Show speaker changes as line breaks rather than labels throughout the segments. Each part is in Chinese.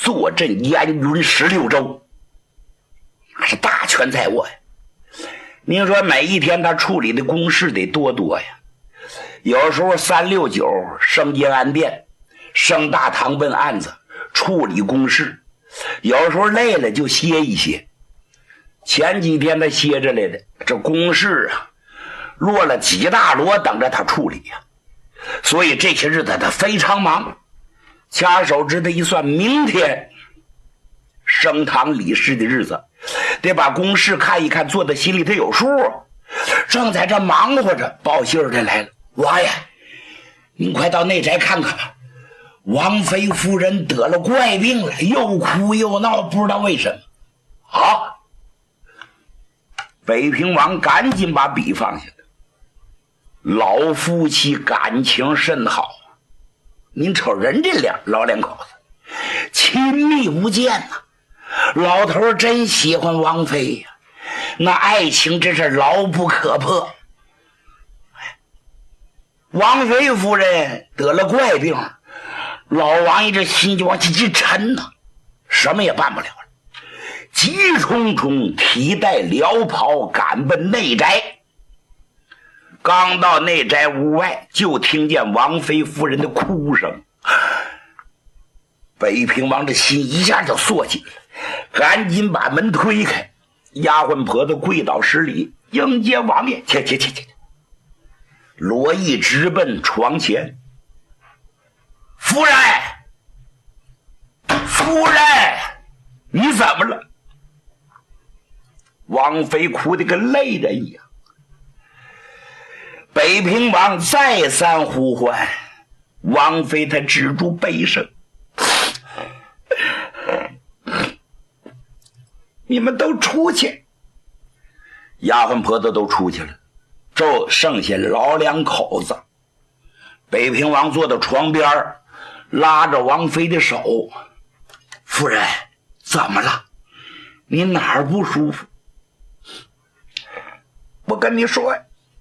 坐镇燕云16州，那是大权在握呀。您说每一天他处理的公事得多呀，有时候369升监安殿，升大堂问案子，处理公事，有时候累了就歇一歇。前几天他歇着来的，这公事啊落了几大摞等着他处理呀，所以这些日子他非常忙。掐手指头一算，明天升堂理事的日子，得把公事看一看，做的心里头有数。正在这忙活着，报信儿的来了：王爷，您快到内宅看看吧，王妃夫人得了怪病了，又哭又闹，不知道为什么。好，北平王赶紧把笔放下了。老夫妻感情甚好，您瞅人这老两口子亲密无间呐，老头真喜欢王妃呀，那爱情真是牢不可破。王妃夫人得了怪病，老王爷这心就往起一沉呐，什么也办不了了，急冲冲提带辽袍赶奔内宅。刚到内宅屋外，就听见王妃夫人的哭声。北平王的心一下就缩紧了，赶紧把门推开，丫鬟婆子跪倒施礼，迎接王爷。切。罗毅直奔床前：夫人，你怎么了？王妃哭得跟泪人一样。北平王再三呼唤，王妃她止住悲声：你们都出去。丫鬟婆子都出去了，就剩下老两口子。北平王坐到床边，拉着王妃的手：夫人，怎么了？你哪儿不舒服？我跟你说呀，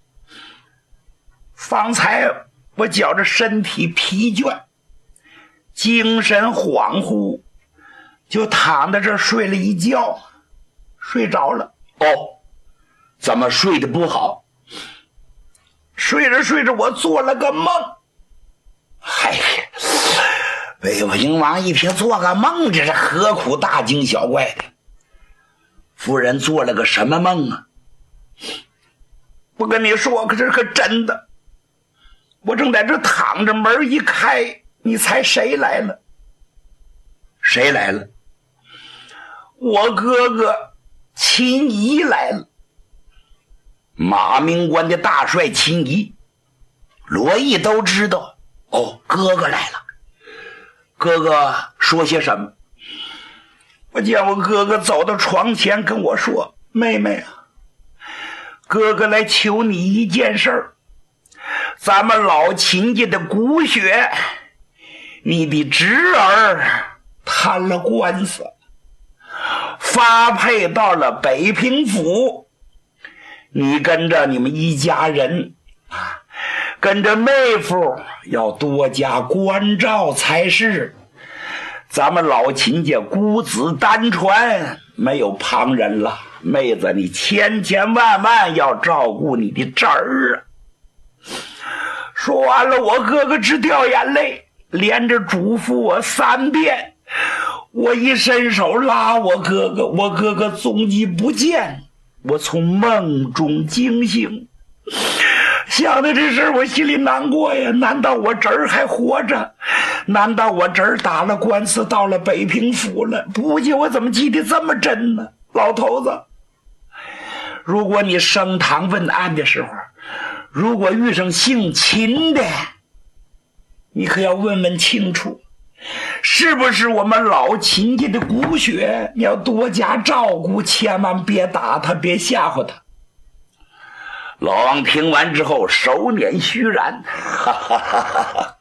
方才我觉着身体疲倦，精神恍惚，就躺在这睡了一觉，睡着了。哦，怎么睡得不好？睡着我做了个梦。嗨呀，北平王一听做个梦，这是何苦大惊小怪的？夫人做了个什么梦啊？我跟你说，可这可真的。我正在这躺着，门一开，你猜谁来了？谁来了？我哥哥秦仪来了。马明关的大帅秦仪，罗毅都知道。哦，哥哥来了。哥哥说些什么？我见我哥哥走到床前跟我说：妹妹啊，哥哥来求你一件事儿，咱们老秦家的骨血，你的侄儿摊了官司，发配到了北平府，你跟着你们一家人跟着妹夫要多加关照才是。咱们老秦家孤子单传，没有旁人了，妹子你千千万万要照顾你的侄儿啊。说完了，我哥哥直掉眼泪，连着嘱咐我3遍。我一伸手拉我哥哥，我哥哥踪迹不见。我从梦中惊醒，想到这事我心里难过呀。难道我侄儿还活着？难道我侄儿打了官司到了北平府了？不记我怎么记得这么真呢？老头子，如果你升堂问案的时候，如果遇上姓秦的，你可要问问清楚，是不是我们老秦家的骨血，你要多加照顾，千万别打他，别吓唬他。老王听完之后手捻虚髯，哈哈哈哈。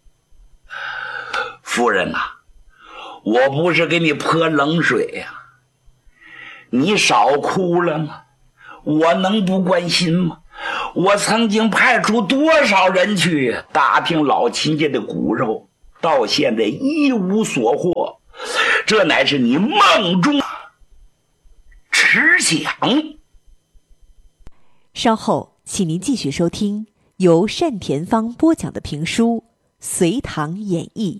夫人呐，我不是给你泼冷水呀，你少哭了吗？我能不关心吗？我曾经派出多少人去打听老秦家的骨肉，到现在一无所获， 这乃是你梦中痴想。
稍后请您继续收听由单田芳播讲的评书《隋唐演义》。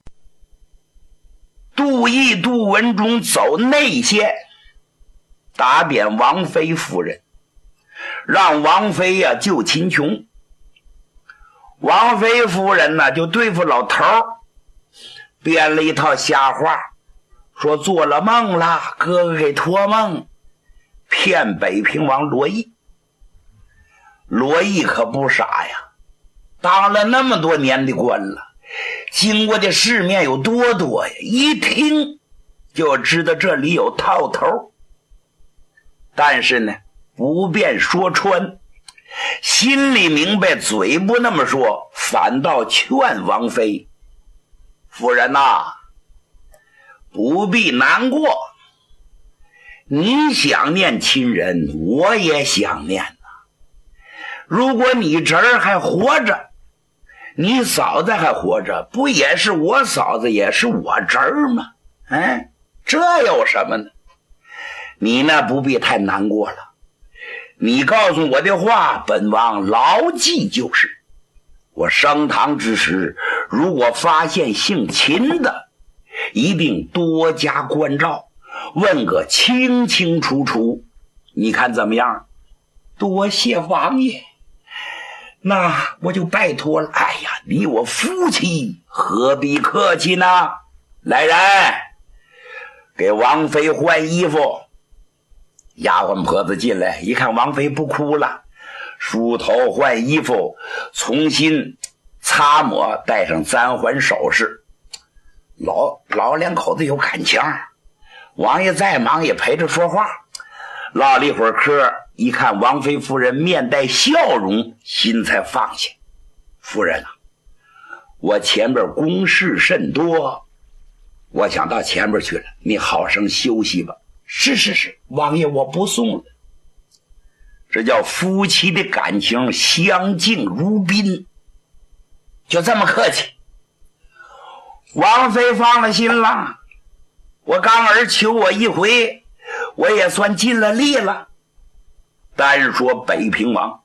杜毅、杜文忠走内线，打点王妃夫人，让王妃呀救秦琼。王妃夫人呢就对付老头儿，编了一套瞎话，说做了梦了，哥哥给托梦，骗北平王罗毅。罗毅可不傻呀，当了那么多年的官了，经过的世面有多呀，一听就知道这里有套头。但是呢不便说穿，心里明白，嘴不那么说，反倒劝王妃，夫人呐，不必难过，你想念亲人，我也想念。如果你侄儿还活着，你嫂子还活着，不也是我嫂子也是我侄儿吗？这有什么呢？你呢不必太难过了，你告诉我的话，本王牢记就是。我升堂之时，如果发现姓秦的，一定多加关照，问个清清楚楚。你看怎么样？多谢王爷，那我就拜托了。哎呀，你我夫妻何必客气呢？来人，给王妃换衣服。丫鬟婆子进来一看王妃不哭了，梳头换衣服，重新擦抹，戴上簪环首饰。老两口子有感情，王爷再忙也陪着说话，唠了一会儿嗑，一看王妃夫人面带笑容，心才放下。夫人啊，我前边公事甚多，我想到前边去了，你好生休息吧。是，王爷我不送了。这叫夫妻的感情相敬如宾，就这么客气。王妃放了心了，我刚儿求我一回，我也算尽了力了。单说北平王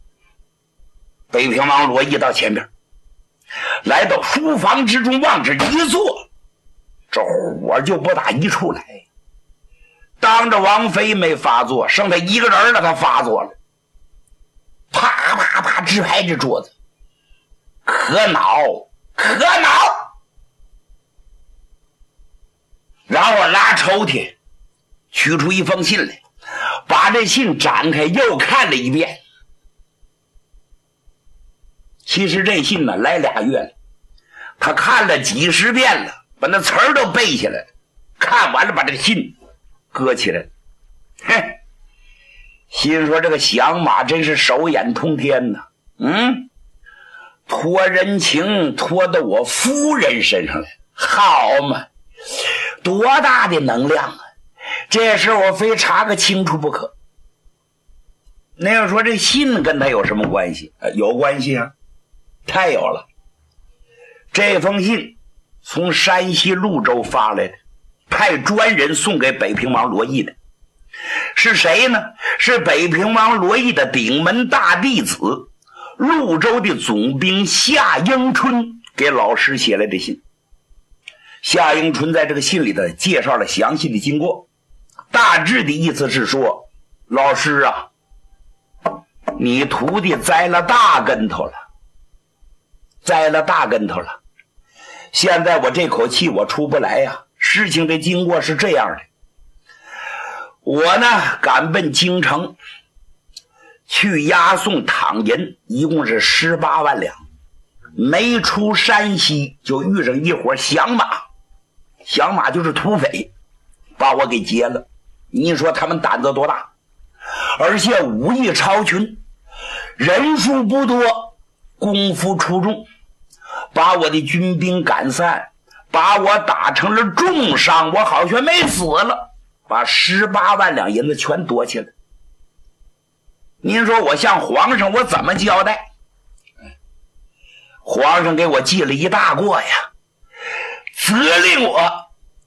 罗毅到前边，来到书房之中，往这一坐，这火就不打一处来。当着王妃没发作，剩他一个人了，他发作了，啪啪啪直拍这桌子，可恼。然后拉抽屉取出一封信来，把这信展开又看了一遍。其实这信呢来2月了，他看了几十遍了，把那词儿都背下来了，看完了把这个信搁起来了。心说这个响马真是手眼通天呐，托人情托到我夫人身上来，好嘛，多大的能量啊！这事我非查个清楚不可。那要说这信跟他有什么关系？有关系啊，太有了。这封信从山西潞州发来的，派专人送给北平王罗毅的。是谁呢？是北平王罗毅的顶门大弟子，潞州的总兵夏迎春给老师写来的信。夏迎春在这个信里头介绍了详细的经过，大致的意思是说，老师啊，你徒弟栽了大跟头了。现在我这口气我出不来呀。事情的经过是这样的，我呢赶奔京城去押送躺银，一共是18万两。没出山西就遇上一伙响马就是土匪，把我给劫了。你说他们胆子多大，而且武艺超群，人数不多，功夫出众，把我的军兵赶散，把我打成了重伤，我好像没死了，把18万两银子全夺起来。您说我向皇上我怎么交代？皇上给我记了一大过呀，责令我